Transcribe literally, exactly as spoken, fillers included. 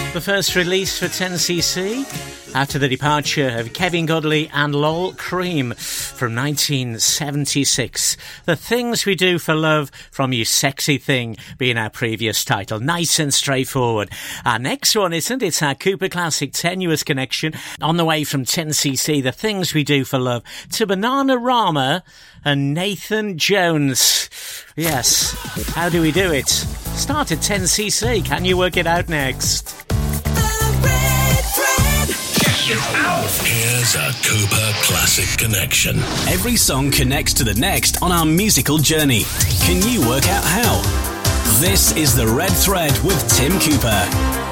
The first release for ten C C after the departure of Kevin Godley and Lol Cream from nineteen seventy-six. The Things We Do for Love from You Sexy Thing being our previous title. Nice and straightforward. Our next one isn't. It's our Cooper Classic Tenuous Connection. On the way from ten C C, The Things We Do for Love to Bananarama and Nathan Jones. Yes. How do we do it? Start at ten C C. Can you work it out next? Here's a Cooper Classic Connection. Every song connects to the next on our musical journey. Can you work out how? This is The Red Thread with Tim Cooper.